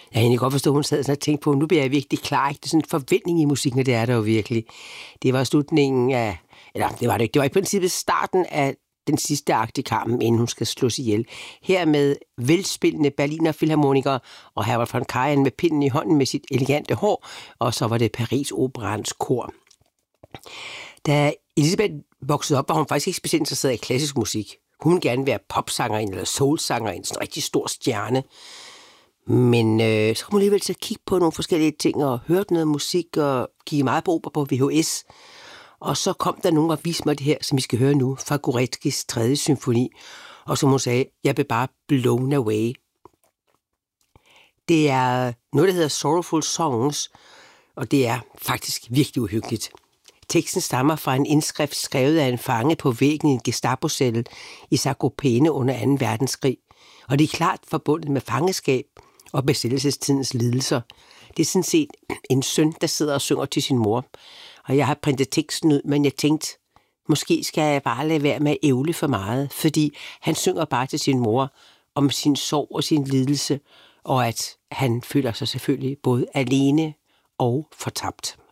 Jeg kan godt forstå, at hun sad sådan og tænkte på, nu bliver jeg virkelig klar. Ikke? Det er sådan en forventning i musikken, og det er der jo virkelig. Det var slutningen af, eller det var det ikke, det var i princippet starten af den sidste akt i Carmen, inden hun skal slås ihjel. Her med velspillende Berliner Philharmonikere, og Herbert von Karajan med pinden i hånden med sit elegante hår, og så var det Paris Operans kor. Da Elisabeth voksede op, var hun faktisk ikke specielt interesseret i klassisk musik. Hun ville gerne være popsangerinde eller soulsangerinde, sådan en rigtig stor stjerne. Men så kom hun alligevel til at kigge på nogle forskellige ting og hørte noget musik og kiggede meget på opera på VHS. Og så kom der nogen og viste mig det her, som vi skal høre nu, fra Goretzkys 3. symfoni. Og som hun sagde, jeg blev bare blown away. Det er noget, der hedder Sorrowful Songs, og det er faktisk virkelig uhyggeligt. Teksten stammer fra en indskrift skrevet af en fange på væggen i en Gestapo-celle i Zakopane under 2. verdenskrig. Og det er klart forbundet med fangeskab og besættelsestidens lidelser. Det er sådan set en søn, der sidder og synger til sin mor. Og jeg har printet teksten ud, men jeg tænkte, måske skal jeg bare lade være med at ævle for meget, fordi han synger bare til sin mor om sin sorg og sin lidelse, og at han føler sig selvfølgelig både alene og fortabt.